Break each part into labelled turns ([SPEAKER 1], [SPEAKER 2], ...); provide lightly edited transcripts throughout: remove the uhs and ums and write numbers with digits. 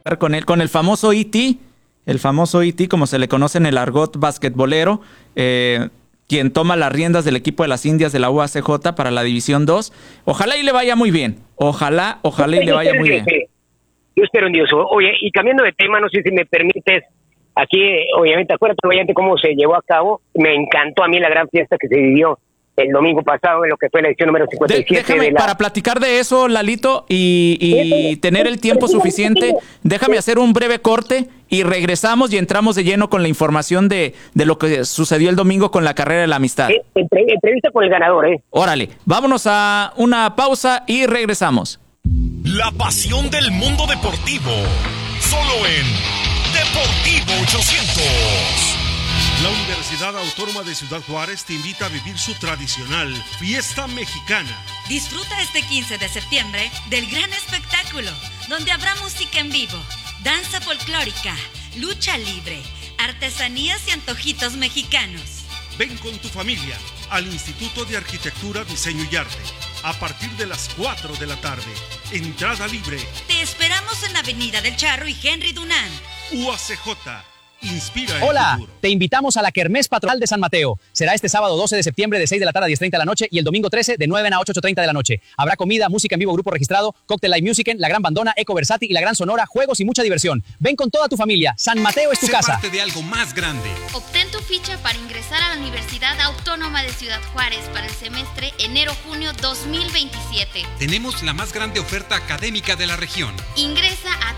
[SPEAKER 1] con el famoso E.T., como se le conoce en el argot basquetbolero, quien toma las riendas del equipo de las Indias de la UACJ para la División 2. Ojalá y le vaya muy bien. Ojalá y le vaya muy bien.
[SPEAKER 2] Yo espero en Dios. Oye, y cambiando de tema, no sé si me permites, aquí, obviamente, acuérdate, obviamente, cómo se llevó a cabo. Me encantó a mí la gran fiesta que se vivió el domingo pasado en lo que fue la edición número 57.
[SPEAKER 1] Déjame, para platicar de eso, Lalito, y tener el tiempo suficiente, déjame hacer un breve corte y regresamos y entramos de lleno con la información de lo que sucedió el domingo con la carrera de la amistad.
[SPEAKER 2] Entrevista con el ganador,
[SPEAKER 1] Órale, vámonos a una pausa y regresamos.
[SPEAKER 3] La pasión del mundo deportivo, solo en Deportivo 800.
[SPEAKER 4] La Universidad Autónoma de Ciudad Juárez te invita a vivir su tradicional fiesta mexicana.
[SPEAKER 5] Disfruta este 15 de septiembre del gran espectáculo, donde habrá música en vivo, danza folclórica, lucha libre, artesanías y antojitos mexicanos.
[SPEAKER 4] Ven con tu familia al Instituto de Arquitectura, Diseño y Arte a partir de las 4 de la tarde. Entrada libre.
[SPEAKER 5] Te esperamos en Avenida del Charro y Henry Dunant.
[SPEAKER 4] UACJ. Inspira el
[SPEAKER 6] Hola,
[SPEAKER 4] futuro.
[SPEAKER 6] Te invitamos a la Kermés Patronal de San Mateo. Será este sábado 12 de septiembre de 6 de la tarde a 10:30 de la noche y el domingo 13 de 9 a 8:30 de la noche. Habrá comida, música en vivo, grupo registrado, Cocktail Live Music, la Gran Bandona, Eco Versati y la Gran Sonora, juegos y mucha diversión. Ven con toda tu familia. San Mateo es tu casa.
[SPEAKER 7] Sé parte de algo más grande.
[SPEAKER 8] Obtén tu ficha para ingresar a la Universidad Autónoma de Ciudad Juárez para el semestre enero-junio 2027.
[SPEAKER 7] Tenemos la más grande oferta académica de la región.
[SPEAKER 8] Ingresa a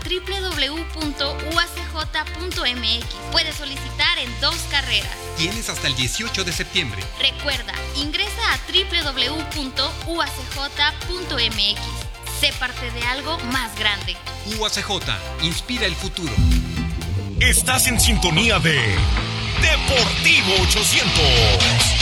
[SPEAKER 8] www.uacj.mx. Puedes solicitar en 2 carreras.
[SPEAKER 7] Tienes hasta el 18 de septiembre.
[SPEAKER 8] Recuerda, ingresa a www.uacj.mx. Sé parte de algo más grande.
[SPEAKER 7] UACJ, inspira el futuro.
[SPEAKER 3] Estás en sintonía de Deportivo 800.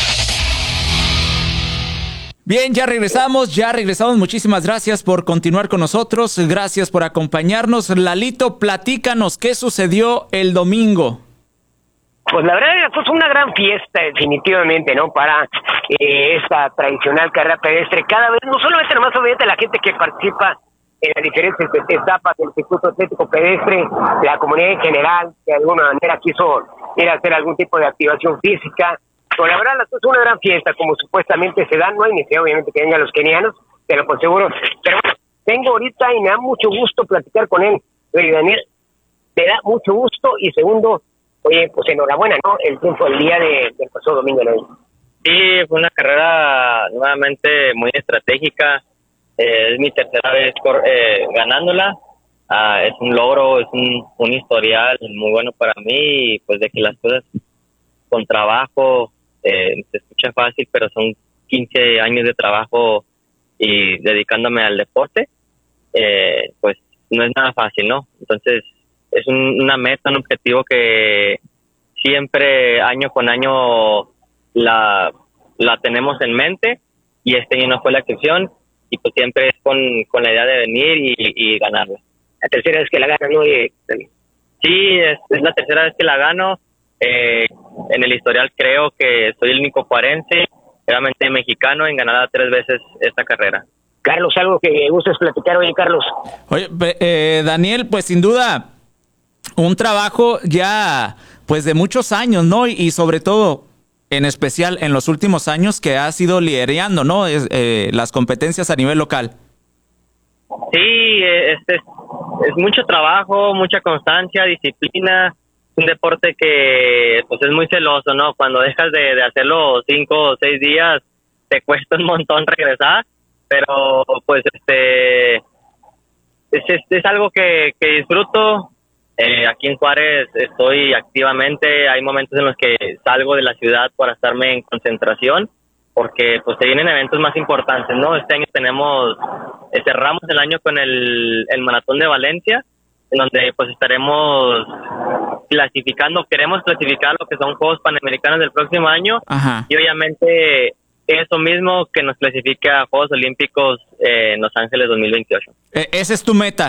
[SPEAKER 1] Bien, ya regresamos. Muchísimas gracias por continuar con nosotros. Gracias por acompañarnos. Lalito, platícanos, ¿qué sucedió el domingo?
[SPEAKER 2] Pues la verdad fue una gran fiesta, definitivamente, ¿no? Para esta tradicional carrera pedestre. Cada vez, no solamente nomás obviamente la gente que participa en las diferentes etapas del circuito atlético pedestre, la comunidad en general, que de alguna manera quiso ir a hacer algún tipo de activación física. Pero la verdad, es una gran fiesta, como supuestamente se da. No hay necesidad, obviamente, que vengan los kenianos, te lo aseguro. Pero bueno, vengo ahorita y me da mucho gusto platicar con él. Oye, Daniel, me da mucho gusto. Y segundo, oye, pues enhorabuena, ¿no? El triunfo del día del pasado domingo, ¿no?
[SPEAKER 9] Sí, fue una carrera nuevamente muy estratégica. Es mi tercera vez ganándola. Es un logro, es un historial muy bueno para mí. Y pues de que las cosas con trabajo se escucha fácil, pero son 15 años de trabajo y dedicándome al deporte, pues no es nada fácil, ¿no? Entonces es una meta, un objetivo que siempre año con año la tenemos en mente, y este año no fue la excepción, y pues siempre es con la idea de venir y ganarla.
[SPEAKER 2] La tercera vez que la ganas, ¿no?
[SPEAKER 9] Sí, es la tercera vez que la gano. En el historial creo que soy el único juarense, realmente mexicano, en ganar 3 veces esta carrera.
[SPEAKER 2] Carlos, algo que gustes platicar hoy, Carlos.
[SPEAKER 1] Oye, Daniel, pues sin duda un trabajo ya pues de muchos años, ¿no? Y sobre todo, en especial en los últimos años, que has ido liderando, ¿no? Las competencias a nivel local.
[SPEAKER 9] Sí, es mucho trabajo, mucha constancia, disciplina. Un deporte que pues es muy celoso, ¿no? Cuando dejas de hacerlo 5 o 6 días, te cuesta un montón regresar, pero pues es algo que disfruto. Aquí en Juárez estoy activamente. Hay momentos en los que salgo de la ciudad para estarme en concentración, porque pues se vienen eventos más importantes, ¿no? Este año cerramos el año con el Maratón de Valencia, en donde pues estaremos queremos clasificar lo que son Juegos Panamericanos del próximo año.
[SPEAKER 1] Ajá.
[SPEAKER 9] Y obviamente eso mismo que nos clasifica a Juegos Olímpicos en Los Ángeles 2028.
[SPEAKER 1] Esa es tu meta.